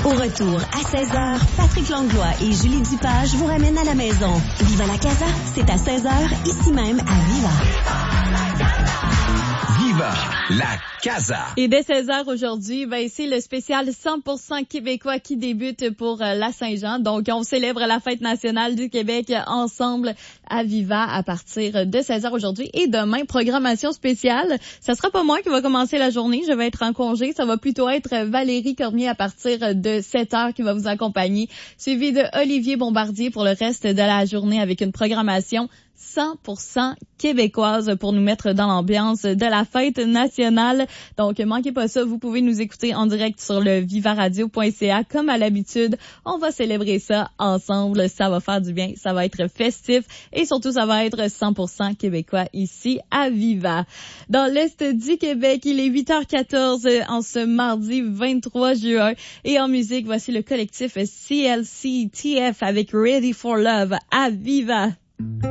Au retour, à 16h, Patrick Langlois et Julie Dupage vous ramènent à la maison. Viva la Casa, c'est à 16h, ici même à Viva. Viva la Casa. Et dès 16h aujourd'hui, c'est le spécial 100% québécois qui débute pour la Saint-Jean. Donc, on célèbre la fête nationale du Québec ensemble à Viva à partir de 16h aujourd'hui. Et demain, programmation spéciale. Ça sera pas moi qui va commencer la journée. Je vais être en congé. Ça va plutôt être Valérie Cormier à partir de 7h qui va vous accompagner. Suivi de Olivier Bombardier pour le reste de la journée avec une programmation 100% québécoise pour nous mettre dans l'ambiance de la fête nationale. Donc, manquez pas ça. Vous pouvez nous écouter en direct sur le vivaradio.ca. Comme à l'habitude, on va célébrer ça ensemble. Ça va faire du bien. Ça va être festif. Et surtout, ça va être 100% québécois ici à Viva. Dans l'Est du Québec, il est 8h14 en ce mardi 23 juin. Et en musique, voici le collectif CLCTF avec Ready for Love à Viva.